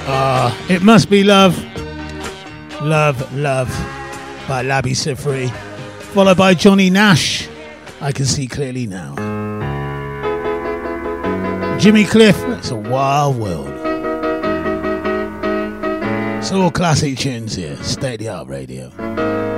It Must Be Love. Love, Love by Labi Siffre. Followed by Johnny Nash. I Can See Clearly Now. Jimmy Cliff. It's a Wild World. It's all classic tunes here. State of the Art Radio.